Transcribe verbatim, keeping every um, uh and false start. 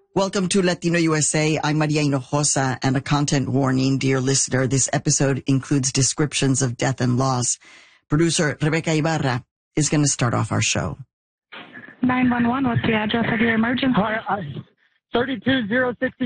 Welcome to Latino U S A. I'm Maria Hinojosa, and a content warning, dear listener. This episode includes descriptions of death and loss. Producer Rebecca Ibarra is going to start off our show. nine one one, what's the address of your emergency? Hi, I, thirty-two thousand sixty